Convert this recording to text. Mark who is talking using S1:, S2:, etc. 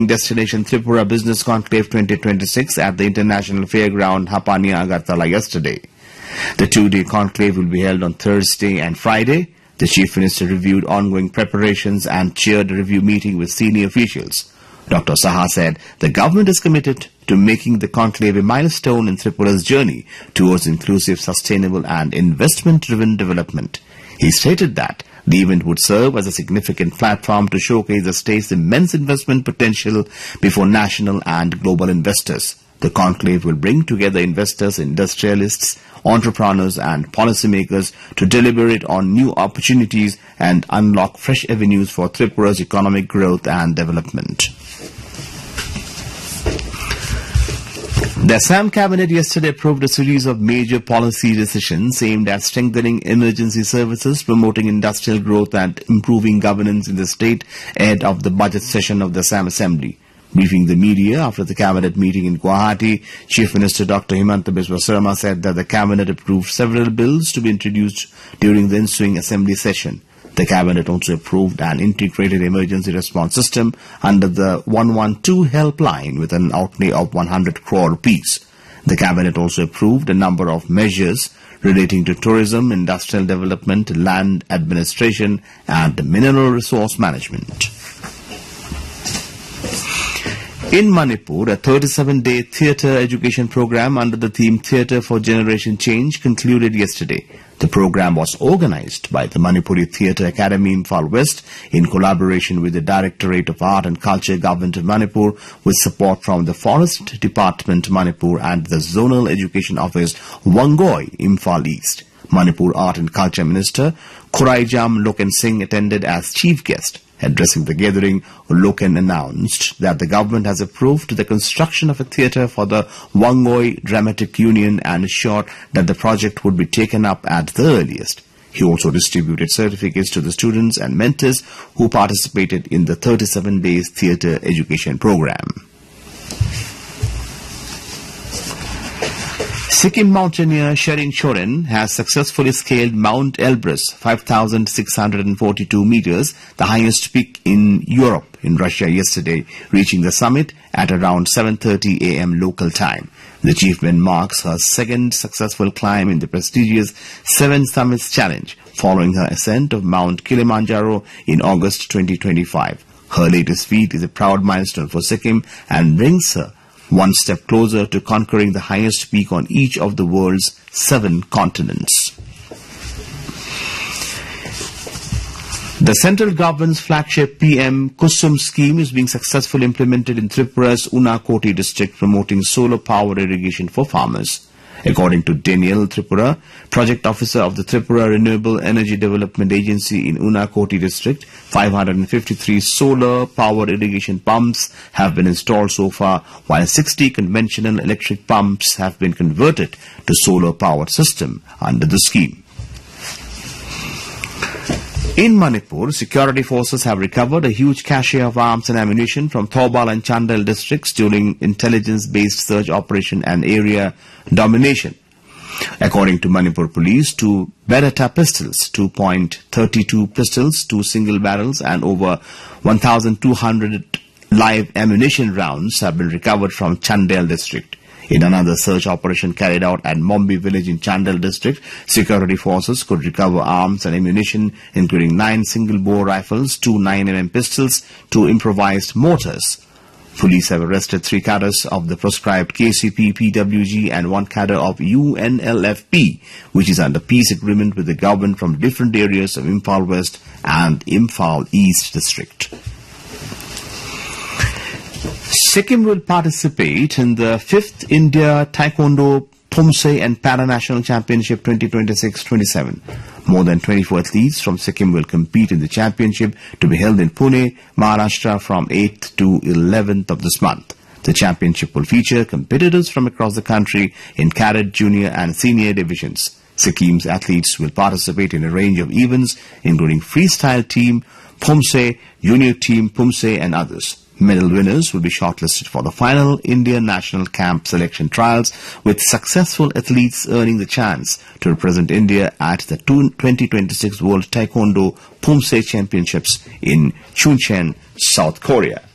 S1: Destination Tripura Business Conclave 2026 at the International Fairground Hapania Agartala yesterday. The two-day conclave will be held on Thursday and Friday. The Chief Minister reviewed ongoing preparations and chaired a review meeting with senior officials. Dr. Saha said the government is committed to making the conclave a milestone in Tripura's journey towards inclusive, sustainable and investment-driven development. He stated that the event would serve as a significant platform to showcase the state's immense investment potential before national and global investors. The conclave will bring together investors, industrialists, entrepreneurs and policymakers to deliberate on new opportunities and unlock fresh avenues for Tripura's economic growth and development. The Assam Cabinet yesterday approved a series of major policy decisions aimed at strengthening emergency services, promoting industrial growth and improving governance in the state ahead of the budget session of the Assam Assembly. Briefing the media after the Cabinet meeting in Guwahati, Chief Minister Dr. Himanta Biswa Sarma said that the Cabinet approved several bills to be introduced during the ensuing Assembly session. The Cabinet also approved an integrated emergency response system under the 112 helpline with an outlay of 100 crore rupees. The Cabinet also approved a number of measures relating to tourism, industrial development, land administration and mineral resource management. In Manipur, a 37-day theatre education program under the theme Theatre for Generation Change concluded yesterday. The program was organized by the Manipuri Theatre Academy Imphal West in collaboration with the Directorate of Art and Culture Government of Manipur with support from the Forest Department Manipur and the Zonal Education Office Wangoi Imphal East. Manipur Art and Culture Minister Khuraijam Loken Singh attended as chief guest. Addressing the gathering, Loken announced that the government has approved the construction of a theatre for the Wangoi Dramatic Union and assured that the project would be taken up at the earliest. He also distributed certificates to the students and mentors who participated in the 37 days theatre education program. Sikkim mountaineer Sherin Choren has successfully scaled Mount Elbrus, 5,642 meters, the highest peak in Europe, in Russia yesterday, reaching the summit at around 7:30 a.m. local time. The achievement marks her second successful climb in the prestigious Seven Summits Challenge, following her ascent of Mount Kilimanjaro in August 2025. Her latest feat is a proud milestone for Sikkim and brings her one step closer to conquering the highest peak on each of the world's 7 continents. The central government's flagship PM Kusum scheme is being successfully implemented in Tripura's Unakoti district, promoting solar power irrigation for farmers. According to Daniel Tripura, project officer of the Tripura Renewable Energy Development Agency in Unakoti district, 553 solar power irrigation pumps have been installed so far, while 60 conventional electric pumps have been converted to solar powered system under the scheme. In Manipur, security forces have recovered a huge cache of arms and ammunition from Thoubal and Chandel districts during intelligence-based search operation and area domination. According to Manipur police, 2 Beretta pistols, 2.32 pistols, 2 single barrels and over 1,200 live ammunition rounds have been recovered from Chandel district. In another search operation carried out at Mombi village in Chandel district, security forces could recover arms and ammunition including 9 single-bore rifles, 2 9mm pistols, 2 improvised mortars. Police have arrested 3 cadres of the proscribed KCP, PWG and 1 cadre of UNLFP, which is under peace agreement with the government from different areas of Imphal West and Imphal East district. Sikkim will participate in the 5th India Taekwondo, Phumse and Para-National Championship 2026-27. More than 24 athletes from Sikkim will compete in the championship to be held in Pune, Maharashtra from 8th to 11th of this month. The championship will feature competitors from across the country in cadet, junior and senior divisions. Sikkim's athletes will participate in a range of events including freestyle team, Phumse, junior team, Phumse and others. Medal winners will be shortlisted for the final Indian National Camp selection trials, with successful athletes earning the chance to represent India at the 2026 World Taekwondo Phumse Championships in Chuncheon, South Korea.